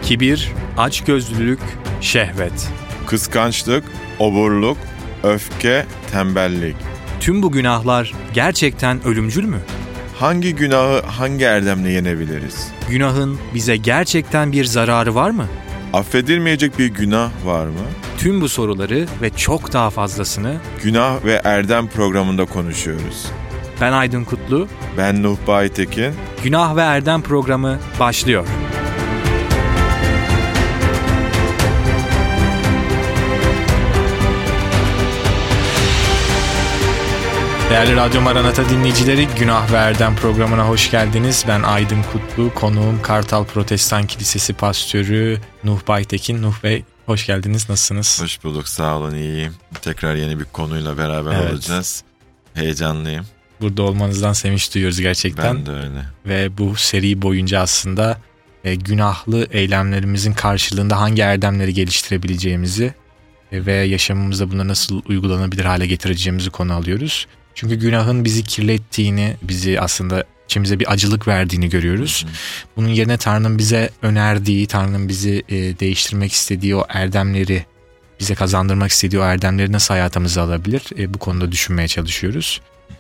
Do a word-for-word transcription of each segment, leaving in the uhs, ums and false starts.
Kibir, açgözlülük, şehvet. Kıskançlık, oburluk, öfke, tembellik. Tüm bu günahlar gerçekten ölümcül mü? Hangi günahı hangi erdemle yenebiliriz? Günahın bize gerçekten bir zararı var mı? Affedilmeyecek bir günah var mı? Tüm bu soruları ve çok daha fazlasını Günah ve Erdem programında konuşuyoruz. ben Aydın Kutlu, Ben Nuh Baytekin. Günah ve Erdem programı başlıyor. Değerli Radyo Maranata dinleyicileri, Günah ve Erdem programına hoş geldiniz. Ben Aydın Kutlu, konuğum Kartal Protestan Kilisesi Pastörü Nuh Baytekin. Nuh Bey, hoş geldiniz, nasılsınız? Hoş bulduk, sağ olun, iyiyim. Tekrar yeni bir konuyla beraber Evet. olacağız. Heyecanlıyım. Burada olmanızdan sevinç duyuyoruz gerçekten. Ben de öyle. Ve bu seri boyunca aslında e, günahlı eylemlerimizin karşılığında hangi erdemleri geliştirebileceğimizi e, ve yaşamımızda bunları nasıl uygulanabilir hale getireceğimizi konu alıyoruz. Çünkü günahın bizi kirlettiğini, bizi aslında içimize bir acılık verdiğini görüyoruz. Hı hı. Bunun yerine Tanrı'nın bize önerdiği, Tanrı'nın bizi e, değiştirmek istediği o erdemleri, bize kazandırmak istediği o erdemleri nasıl hayatımıza alabilir? E, bu konuda düşünmeye çalışıyoruz.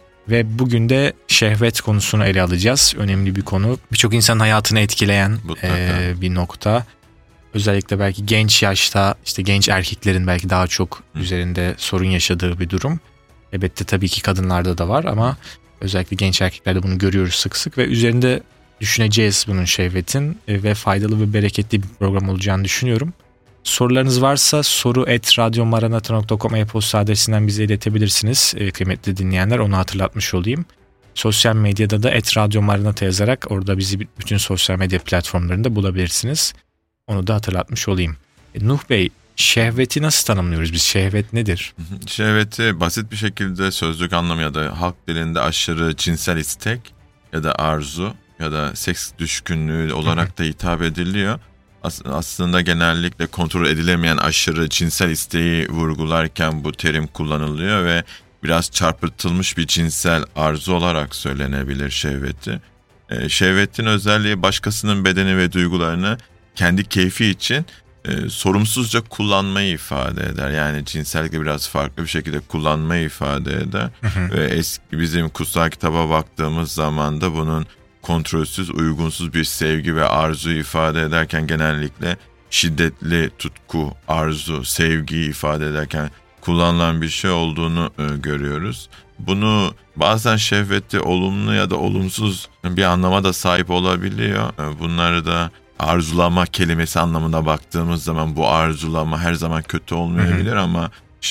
Ve bugün de şehvet konusunu ele alacağız. Önemli bir konu. Birçok insanın hayatını etkileyen e, bir nokta. Özellikle belki genç yaşta, işte genç erkeklerin belki daha çok Hı. üzerinde sorun yaşadığı bir durum. Elbette tabii ki kadınlarda da var ama özellikle genç erkeklerde bunu görüyoruz sık sık ve üzerinde düşüneceğiz bunun şehvetin ve faydalı ve bereketli bir program olacağını düşünüyorum. Sorularınız varsa soru et radyomaranata nokta com e-posta adresinden bize iletebilirsiniz. E, kıymetli dinleyenler, onu hatırlatmış olayım. Sosyal medyada da et radyomaranata yazarak orada bizi bütün sosyal medya platformlarında bulabilirsiniz. Onu da hatırlatmış olayım. E, Nuh Bey, şehveti nasıl tanımlıyoruz biz? Şehvet nedir? Şehveti basit bir şekilde sözlük anlamı ya da halk dilinde aşırı cinsel istek ya da arzu ya da seks düşkünlüğü olarak da hitap ediliyor. Aslında genellikle kontrol edilemeyen aşırı cinsel isteği vurgularken bu terim kullanılıyor ve biraz çarpıtılmış bir cinsel arzu olarak söylenebilir şehveti. Ee, şehvetin özelliği başkasının bedeni ve duygularını kendi keyfi için e, sorumsuzca kullanmayı ifade eder. Yani cinsellikle biraz farklı bir şekilde kullanmayı ifade eder. Hı hı. Ve eski bizim kutsal kitaba baktığımız zaman da bunun kontrolsüz, uygunsuz bir sevgi ve arzu ifade ederken genellikle şiddetli tutku, arzu, sevgiyi ifade ederken kullanılan bir şey olduğunu e, görüyoruz. Bunu bazen şehveti olumlu ya da olumsuz bir anlama da sahip olabiliyor. E, bunları da arzulama kelimesi anlamına baktığımız zaman bu arzulama her zaman kötü olmayabilir, hı hı. ama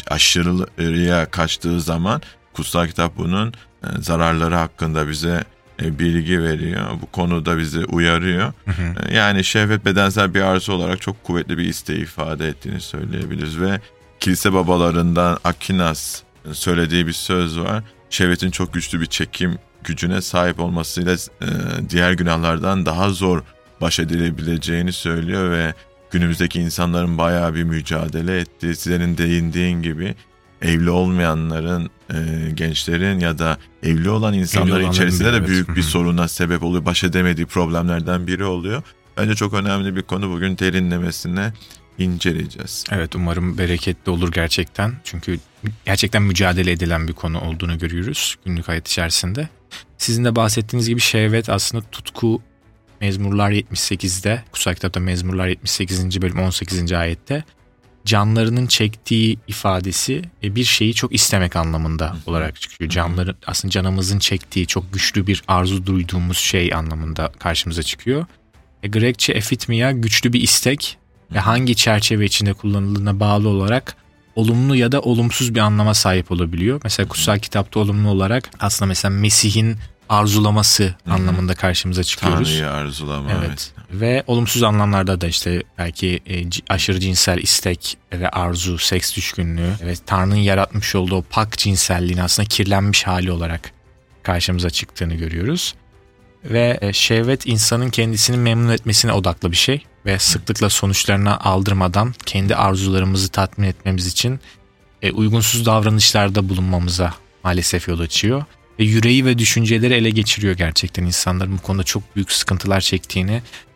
aşırıya kaçtığı zaman kutsal kitap bunun e, zararları hakkında bize bilgi veriyor. Bu konuda bizi uyarıyor. Hı hı. Yani şehvet bedensel bir arzu olarak çok kuvvetli bir isteği ifade ettiğini söyleyebiliriz ve kilise babalarından Akinas söylediği bir söz var. Şehvetin çok güçlü bir çekim gücüne sahip olmasıyla diğer günahlardan daha zor baş edilebileceğini söylüyor ve günümüzdeki insanların bayağı bir mücadele ettiği, senin değindiğin gibi evli olmayanların, e, gençlerin ya da evli olan insanların evli içerisinde de evet. büyük bir soruna sebep oluyor. Baş edemediği problemlerden biri oluyor. Bence çok önemli bir konu, bugün derinlemesine inceleyeceğiz. Evet, umarım bereketli olur gerçekten. Çünkü gerçekten mücadele edilen bir konu olduğunu görüyoruz günlük hayat içerisinde. Sizin de bahsettiğiniz gibi şehvet aslında tutku. Mezmurlar yetmiş sekizde, kutsal kitapta Mezmurlar yetmiş sekizinci bölüm on sekizinci ayette canlarının çektiği ifadesi bir şeyi çok istemek anlamında olarak çıkıyor. Canların, aslında canımızın çektiği çok güçlü bir arzu duyduğumuz şey anlamında karşımıza çıkıyor. E, Grekçe efitmia güçlü bir istek ve hangi çerçeve içinde kullanıldığına bağlı olarak olumlu ya da olumsuz bir anlama sahip olabiliyor. Mesela kutsal kitapta olumlu olarak aslında mesela Mesih'in arzulaması Hı-hı. anlamında karşımıza çıkıyoruz. Tanrı'yı arzulama. Evet. evet. Ve olumsuz anlamlarda da işte belki e, aşırı cinsel istek ve arzu, seks düşkünlüğü ve Tanrı'nın yaratmış olduğu o pak cinselliğin aslında kirlenmiş hali olarak karşımıza çıktığını görüyoruz. Ve e, şehvet insanın kendisini memnun etmesine odaklı bir şey ve sıklıkla sonuçlarına aldırmadan kendi arzularımızı tatmin etmemiz için e, uygunsuz davranışlarda bulunmamıza maalesef yol açıyor. Ve yüreği ve düşünceleri ele geçiriyor gerçekten insanların bu konuda çok büyük sıkıntılar çektiğini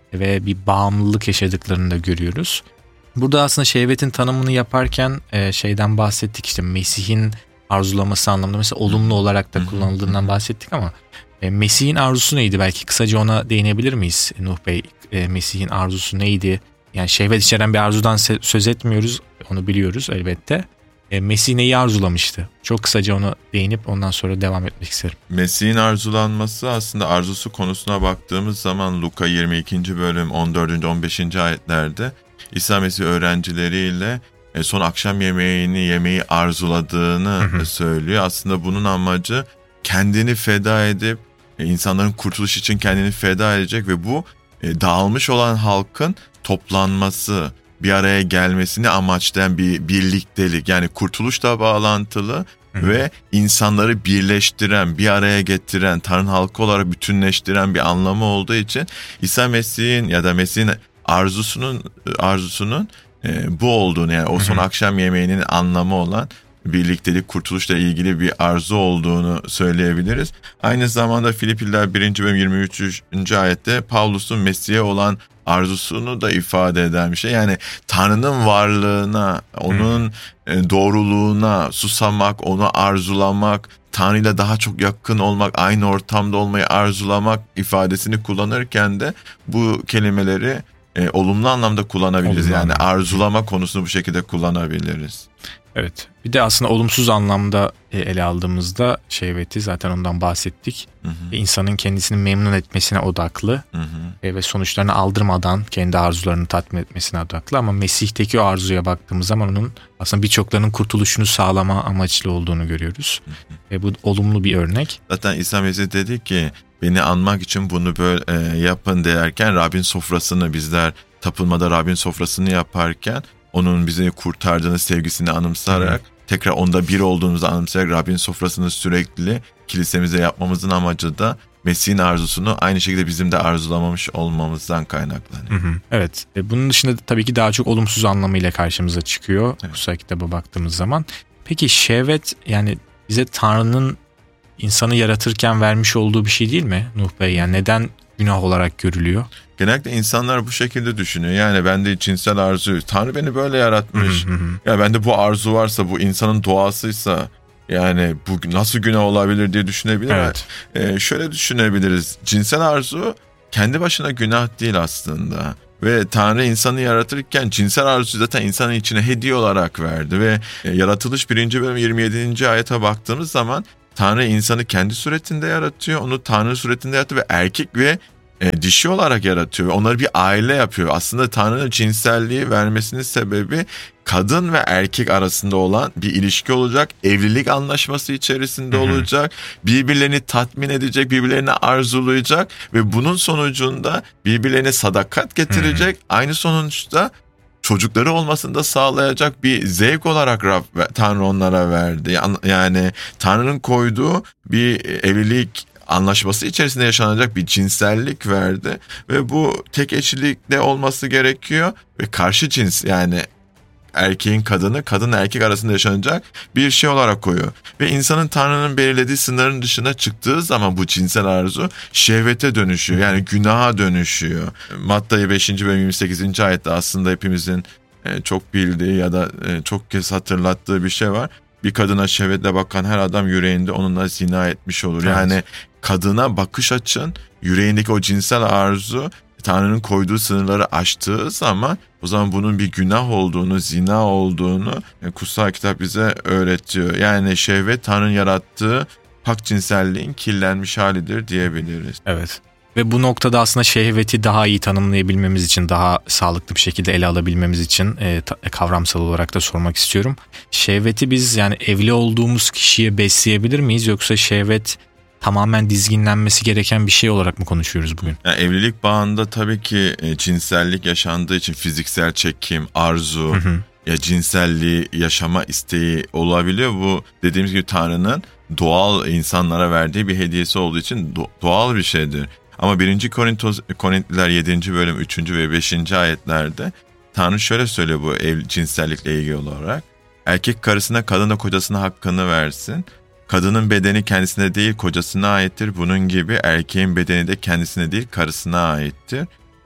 ve bir bağımlılık yaşadıklarını da görüyoruz. Burada aslında şehvetin tanımını yaparken e, şeyden bahsettik, işte Mesih'in arzulaması anlamında mesela olumlu olarak da kullanıldığından bahsettik ama e, Mesih'in arzusu neydi? Belki kısaca ona değinebilir miyiz Nuh Bey? E, Mesih'in arzusu neydi? Yani şehvet içeren bir arzudan söz etmiyoruz, onu biliyoruz elbette. E, Mesih neyi arzulamıştı? Çok kısaca ona değinip ondan sonra devam etmek isterim. Mesih'in arzulanması aslında arzusu konusuna baktığımız zaman Luka yirmi ikinci bölüm on dördüncü on beşinci ayetlerde İsa Mesih öğrencileriyle son akşam yemeğini yemeyi arzuladığını hı hı. söylüyor. Aslında bunun amacı kendini feda edip insanların kurtuluş için kendini feda edecek ve bu dağılmış olan halkın toplanması, bir araya gelmesini amaçlayan bir birliktelik. Yani kurtuluşla bağlantılı hı hı. ve insanları birleştiren, bir araya getiren, Tanrı halkı olarak bütünleştiren bir anlamı olduğu için İsa Mesih'in ya da Mesih'in arzusunun arzusunun e, bu olduğunu, yani o son hı hı. akşam yemeğinin anlamı olan birliktelik, kurtuluşla ilgili bir arzu olduğunu söyleyebiliriz. Aynı zamanda Filipliler birinci bölüm yirmi üçüncü ayette Pavlus'un Mesih'e olan arzusunu da ifade eden bir şey. Yani Tanrı'nın varlığına, onun hmm. doğruluğuna susamak, onu arzulamak, Tanrı'yla daha çok yakın olmak, aynı ortamda olmayı arzulamak ifadesini kullanırken de bu kelimeleri e, olumlu anlamda kullanabiliriz. Olumlu yani anlamda. Arzulama konusunu bu şekilde kullanabiliriz. Evet. Bir de aslında olumsuz anlamda ele aldığımızda şehveti, zaten ondan bahsettik. Hı hı. İnsanın kendisini memnun etmesine odaklı hı hı. ve sonuçlarını aldırmadan kendi arzularını tatmin etmesine odaklı. Ama Mesih'teki o arzuya baktığımız zaman onun aslında birçoklarının kurtuluşunu sağlama amaçlı olduğunu görüyoruz. Hı hı. Ve bu olumlu bir örnek. Zaten İsa Mesih dedi ki beni anmak için bunu böyle e, yapın derken Rabbin sofrasını, bizler tapınmada Rabbin sofrasını yaparken onun bizi kurtardığını, sevgisini anımsayarak, hmm. tekrar onda bir olduğumuzu anımsayarak Rabbin sofrasını sürekli kilisemize yapmamızın amacı da Mesih'in arzusunu aynı şekilde bizim de arzulamamış olmamızdan kaynaklanıyor. Hı hı. Evet. E, bunun dışında tabii ki daha çok olumsuz anlamıyla karşımıza çıkıyor evet. kutsal kitaba baktığımız zaman. Peki şehvet, yani bize Tanrı'nın insanı yaratırken vermiş olduğu bir şey değil mi Nuh Bey? Yani neden günah olarak görülüyor? Genellikle insanlar bu şekilde düşünüyor. Yani bende cinsel arzu, Tanrı beni böyle yaratmış. Hı hı hı. Ya bende bu arzu varsa, bu insanın doğasıysa, yani bu nasıl günah olabilir diye düşünebilir. Evet. Ee, şöyle düşünebiliriz. Cinsel arzu kendi başına günah değil aslında. Ve Tanrı insanı yaratırken cinsel arzuyu zaten insanın içine hediye olarak verdi. Ve Yaratılış birinci bölüm yirmi yedinci ayete baktığımız zaman Tanrı insanı kendi suretinde yaratıyor. Onu Tanrı suretinde yaratıyor ve erkek ve e, dişi olarak yaratıyor. Onları bir aile yapıyor. Aslında Tanrı'nın cinselliği vermesinin sebebi kadın ve erkek arasında olan bir ilişki olacak. Evlilik anlaşması içerisinde olacak. Birbirlerini tatmin edecek, birbirlerini arzulayacak ve bunun sonucunda birbirlerine sadakat getirecek. Aynı sonuçta çocukları olmasını da sağlayacak bir zevk olarak Rab, Tanrı onlara verdi. Yani Tanrı'nın koyduğu bir evlilik anlaşması içerisinde yaşanacak bir cinsellik verdi. Ve bu tek eşlilikle olması gerekiyor. Ve karşı cins, yani erkeğin kadını, kadın erkek arasında yaşanacak bir şey olarak koyuyor. Ve insanın Tanrı'nın belirlediği sınırın dışına çıktığı zaman bu cinsel arzu şehvete dönüşüyor. Yani günaha dönüşüyor. Matta beşinci bölüm yirmi sekizinci ayette aslında hepimizin çok bildiği ya da çok kez hatırlattığı bir şey var. Bir kadına şehvetle bakan her adam yüreğinde onunla zina etmiş olur. Evet. Yani kadına bakış açın, yüreğindeki o cinsel arzu Tanrı'nın koyduğu sınırları aştığı zaman o zaman bunun bir günah olduğunu, zina olduğunu kutsal kitap bize öğretiyor. Yani şehvet Tanrı'nın yarattığı pak cinselliğin kirlenmiş halidir diyebiliriz. Evet. Ve bu noktada aslında şehveti daha iyi tanımlayabilmemiz için, daha sağlıklı bir şekilde ele alabilmemiz için e, ta, kavramsal olarak da sormak istiyorum. Şehveti biz yani evli olduğumuz kişiye besleyebilir miyiz, yoksa şehvet tamamen dizginlenmesi gereken bir şey olarak mı konuşuyoruz bugün? Yani evlilik bağında tabii ki e, cinsellik yaşandığı için fiziksel çekim, arzu, hı hı. ya cinselliği yaşama isteği olabiliyor. Bu dediğimiz gibi Tanrı'nın doğal insanlara verdiği bir hediyesi olduğu için do- doğal bir şeydir. Ama birinci Korintos, Korintliler yedinci bölüm üçüncü ve beşinci ayetlerde Tanrı şöyle söylüyor bu ev, cinsellikle ilgili olarak. Erkek karısına, kadın da kocasına hakkını versin. Kadının bedeni kendisine değil kocasına aittir. Bunun gibi erkeğin bedeni de kendisine değil karısına aittir.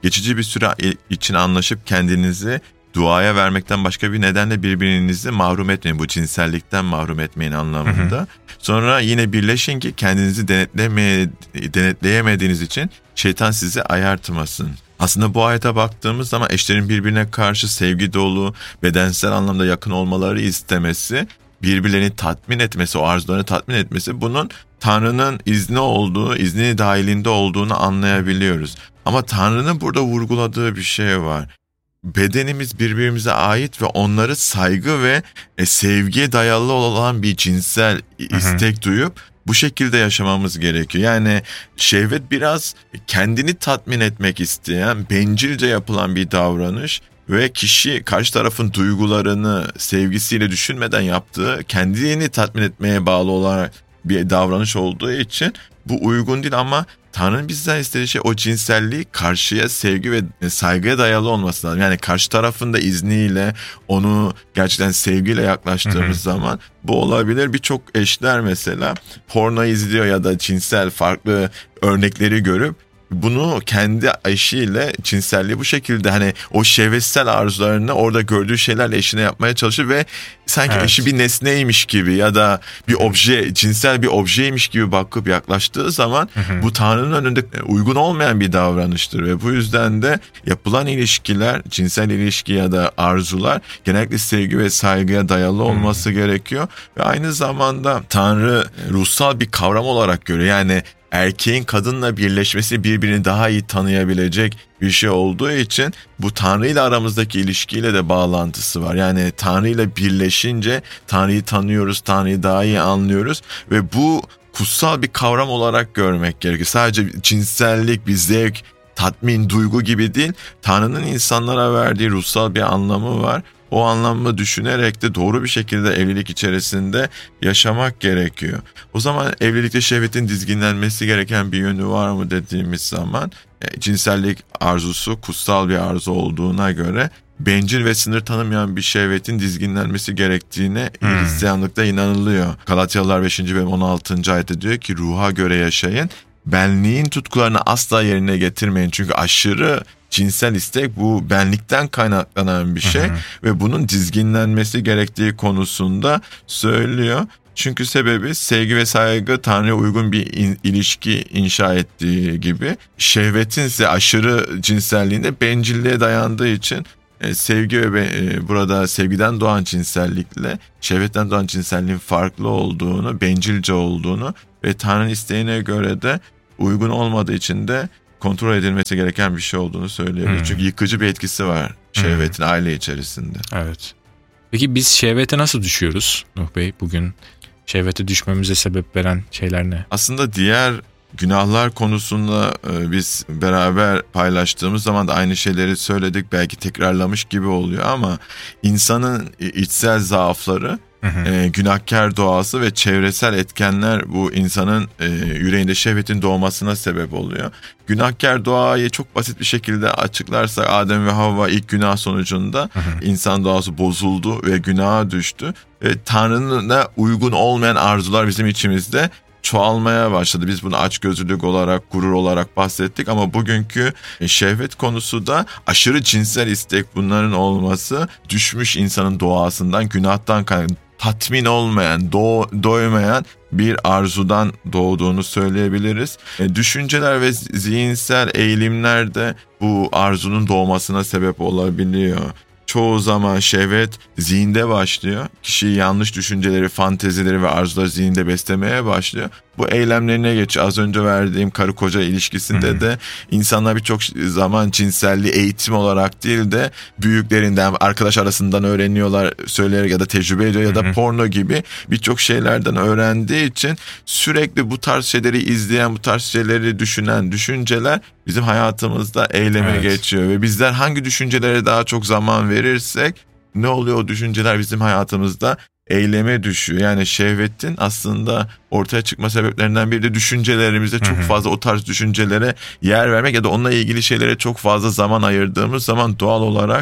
geçici bir süre için anlaşıp kendinizi duaya vermekten başka bir nedenle birbirinizi mahrum etmeyin. Bu cinsellikten mahrum etmeyin anlamında. Hı hı. Sonra yine birleşin ki kendinizi denetleme, denetleyemediğiniz için şeytan sizi ayartmasın. Aslında bu ayete baktığımız zaman eşlerin birbirine karşı sevgi dolu, bedensel anlamda yakın olmaları istemesi, birbirlerini tatmin etmesi, o arzularını tatmin etmesi, bunun Tanrı'nın izni olduğu, izni dahilinde olduğunu anlayabiliyoruz. Ama Tanrı'nın burada vurguladığı bir şey var. Bedenimiz birbirimize ait ve onları saygı ve e, sevgiye dayalı olan bir cinsel istek hı hı. duyup bu şekilde yaşamamız gerekiyor. Yani şehvet biraz kendini tatmin etmek isteyen, bencilce yapılan bir davranış ve kişi karşı tarafın duygularını sevgisiyle düşünmeden yaptığı, kendini tatmin etmeye bağlı olarak bir davranış olduğu için bu uygun değil. Ama Tanrı'nın bizden istediği şey o cinselliği karşıya sevgi ve saygıya dayalı olması lazım. Yani karşı tarafın da izniyle onu gerçekten sevgiyle yaklaştığımız hı hı. zaman bu olabilir. Birçok eşler mesela porno izliyor ya da cinsel farklı örnekleri görüp bunu kendi eşiyle cinselliği bu şekilde hani o şehvetsel arzularını orada gördüğü şeylerle eşine yapmaya çalışır ve sanki evet. eşi bir nesneymiş gibi ya da bir obje, cinsel bir objeymiş gibi bakıp yaklaştığı zaman hı hı. bu Tanrı'nın önünde uygun olmayan bir davranıştır ve bu yüzden de yapılan ilişkiler, cinsel ilişki ya da arzular genellikle sevgi ve saygıya dayalı olması hı. gerekiyor ve aynı zamanda Tanrı ruhsal bir kavram olarak görüyor. Yani erkeğin kadınla birleşmesi birbirini daha iyi tanıyabilecek bir şey olduğu için bu Tanrı ile aramızdaki ilişkiyle de bağlantısı var. Yani Tanrı ile birleşince Tanrı'yı tanıyoruz, Tanrı'yı daha iyi anlıyoruz ve bu kutsal bir kavram olarak görmek gerekiyor. Sadece cinsellik, bir zevk, tatmin, duygu gibi değil. Tanrı'nın insanlara verdiği ruhsal bir anlamı var. O anlamı düşünerek de doğru bir şekilde evlilik içerisinde yaşamak gerekiyor. O zaman evlilikte şehvetin dizginlenmesi gereken bir yönü var mı dediğimiz zaman e, cinsellik arzusu kutsal bir arzu olduğuna göre bencil ve sınır tanımayan bir şehvetin dizginlenmesi gerektiğine hmm. Hristiyanlıkta inanılıyor. Galatyalılar beşinci bölüm on altıncı ayette diyor ki ruha göre yaşayın, benliğin tutkularını asla yerine getirmeyin. Çünkü aşırı cinsel istek bu benlikten kaynaklanan bir şey hı hı. ve bunun dizginlenmesi gerektiği konusunda söylüyor. Çünkü sebebi sevgi ve saygı Tanrı'ya uygun bir in, ilişki inşa ettiği gibi şehvetin ise aşırı cinselliğinde bencilliğe dayandığı için e, sevgi ve be, e, burada sevgiden doğan cinsellikle şehvetten doğan cinselliğin farklı olduğunu, bencilce olduğunu ve Tanrı'nın isteğine göre de uygun olmadığı için de kontrol edilmesi gereken bir şey olduğunu söyleyebilir. Hmm. Çünkü yıkıcı bir etkisi var şehvetin hmm. aile içerisinde. Evet. Peki biz şehvete nasıl düşüyoruz Nuh Bey? Bugün şehvete düşmemize sebep veren şeyler ne? Aslında diğer günahlar konusunda e, biz beraber paylaştığımız zaman da aynı şeyleri söyledik. Belki tekrarlamış gibi oluyor ama insanın içsel zaafları, Hı hı. E, günahkar doğası ve çevresel etkenler bu insanın e, yüreğinde şehvetin doğmasına sebep oluyor. Günahkar doğayı çok basit bir şekilde açıklarsak Adem ve Havva ilk günah sonucunda hı hı. insan doğası bozuldu ve günaha düştü. E, Tanrı'na uygun olmayan arzular bizim içimizde çoğalmaya başladı. Biz bunu açgözlülük olarak, gurur olarak bahsettik ama bugünkü şehvet konusu da aşırı cinsel istek bunların olması düşmüş insanın doğasından, günahtan kaynaklı. Tatmin olmayan, do- doymayan bir arzudan doğduğunu söyleyebiliriz. E, düşünceler ve zihinsel eğilimler de bu arzunun doğmasına sebep olabiliyor. Çoğu zaman şehvet zihinde başlıyor. Kişi yanlış düşünceleri, fantezileri ve arzuları zihinde beslemeye başlıyor. Bu eylemlerine geçiyor. Az önce verdiğim karı koca ilişkisinde hmm. de insanlar birçok zaman cinselliği eğitim olarak değil de büyüklerinden, arkadaş arasından öğreniyorlar, söyleyerek ya da tecrübe ediyor ya da hmm. porno gibi birçok şeylerden öğrendiği için sürekli bu tarz şeyleri izleyen, bu tarz şeyleri düşünen düşünceler bizim hayatımızda eyleme evet. geçiyor ve bizler hangi düşüncelere daha çok zaman verirsek ne oluyor, o düşünceler bizim hayatımızda eyleme düşüyor. Yani şehvetin aslında ortaya çıkma sebeplerinden biri de düşüncelerimizde çok fazla o tarz düşüncelere yer vermek ya da onunla ilgili şeylere çok fazla zaman ayırdığımız zaman doğal olarak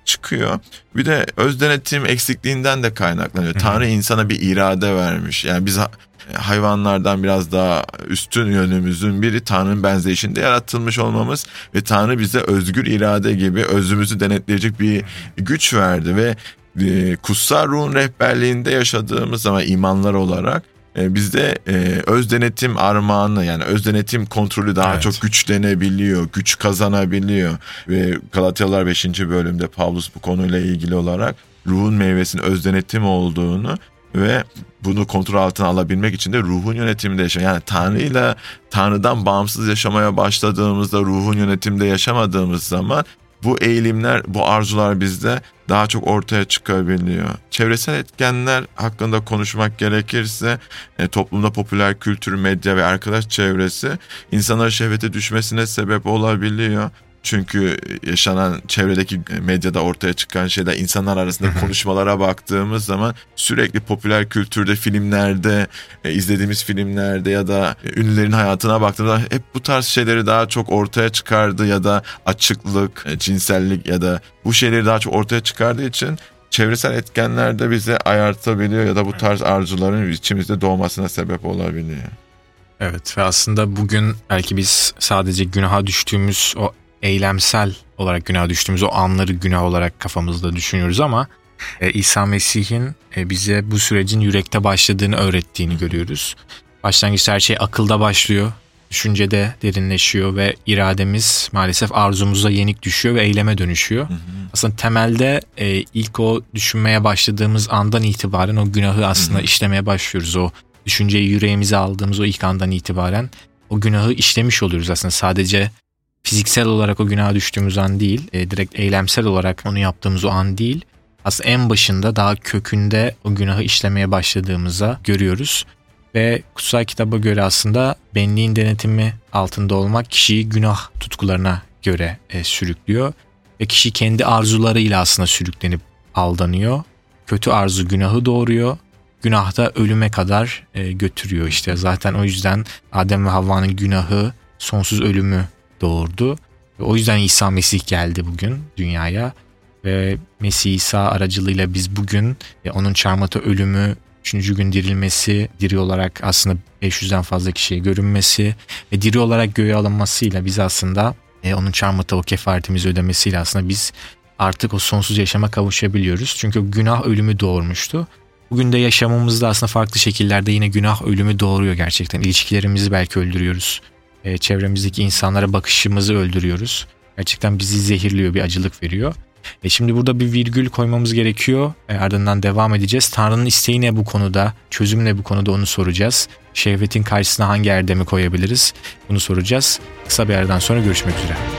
çıkıyor. Bir de öz denetim eksikliğinden de kaynaklanıyor. Hı-hı. Tanrı insana bir irade vermiş. Yani biz hayvanlardan biraz daha üstün yönümüzün biri Tanrı'nın benzeyişinde yaratılmış olmamız ve Tanrı bize özgür irade gibi özümüzü denetleyecek bir güç verdi ve e, kutsal ruhun rehberliğinde yaşadığımız zaman imanlar olarak e, bizde e, öz denetim armağanı, yani öz denetim kontrolü daha evet. çok güçlenebiliyor, güç kazanabiliyor ve Galatyalılar beşinci bölümde Pavlus bu konuyla ilgili olarak ruhun meyvesinin öz denetim olduğunu ve bunu kontrol altına alabilmek için de ruhun yönetiminde yaşamak. Yani Tanrı'yla, Tanrı'dan bağımsız yaşamaya başladığımızda, ruhun yönetiminde yaşamadığımız zaman bu eğilimler, bu arzular bizde daha çok ortaya çıkabiliyor. Çevresel etkenler hakkında konuşmak gerekirse e, toplumda popüler kültür, medya ve arkadaş çevresi insanların şehvete düşmesine sebep olabiliyor. Çünkü yaşanan çevredeki medyada ortaya çıkan şeyler, insanlar arasında konuşmalara baktığımız zaman sürekli popüler kültürde, filmlerde, e, izlediğimiz filmlerde ya da ünlülerin hayatına baktığımızda hep bu tarz şeyleri daha çok ortaya çıkardı ya da açıklık, e, cinsellik ya da bu şeyleri daha çok ortaya çıkardığı için çevresel etkenler de bizi ayartabiliyor ya da bu tarz arzuların içimizde doğmasına sebep olabiliyor. Evet ve aslında bugün belki biz sadece günaha düştüğümüz o eylemsel olarak günaha düştüğümüz o anları günah olarak kafamızda düşünüyoruz ama e, İsa Mesih'in e, bize bu sürecin yürekte başladığını öğrettiğini görüyoruz. Başlangıçta her şey akılda başlıyor, düşüncede derinleşiyor ve irademiz maalesef arzumuza yenik düşüyor ve eyleme dönüşüyor. Hı hı. Aslında temelde e, ilk o düşünmeye başladığımız andan itibaren o günahı aslında hı hı. işlemeye başlıyoruz. O düşünceyi yüreğimize aldığımız o ilk andan itibaren o günahı işlemiş oluyoruz aslında. Sadece fiziksel olarak o günaha düştüğümüz an değil, e, direkt eylemsel olarak onu yaptığımız o an değil, aslında en başında daha kökünde o günahı işlemeye başladığımızda görüyoruz. Ve kutsal kitaba göre aslında benliğin denetimi altında olmak kişiyi günah tutkularına göre e, sürüklüyor. Ve kişi kendi arzularıyla aslında sürüklenip aldanıyor. Kötü arzu günahı doğuruyor. Günah da ölüme kadar e, götürüyor işte. Zaten o yüzden Adem ve Havva'nın günahı sonsuz ölümü doğurdu. O yüzden İsa Mesih geldi bugün dünyaya ve Mesih İsa aracılığıyla biz bugün onun çarmıhta ölümü, üçüncü gün dirilmesi, diri olarak aslında beş yüzden fazla kişiye görünmesi ve diri olarak göğe alınmasıyla biz aslında onun çarmıhta o kefaretimizi ödemesiyle aslında biz artık o sonsuz yaşama kavuşabiliyoruz. Çünkü günah ölümü doğurmuştu. Bugün de yaşamımızda aslında farklı şekillerde yine günah ölümü doğuruyor gerçekten. İlişkilerimizi belki öldürüyoruz. E, çevremizdeki insanlara bakışımızı öldürüyoruz. Gerçekten bizi zehirliyor, bir acılık veriyor. E, şimdi burada bir virgül koymamız gerekiyor. E, ardından devam edeceğiz. Tanrı'nın isteği ne bu konuda? Çözüm ne bu konuda? Onu soracağız. Şehvetin karşısına hangi erdemi koyabiliriz? Bunu soracağız. Kısa bir aradan sonra görüşmek üzere.